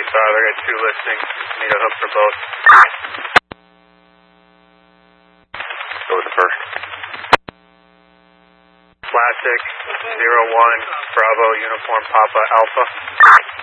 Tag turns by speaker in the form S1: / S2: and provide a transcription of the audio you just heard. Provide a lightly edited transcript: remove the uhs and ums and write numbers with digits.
S1: 45, I got 2 listings. Need a hook for both.
S2: Go with the first.
S1: Classic 01 Bravo Uniform Papa Alpha.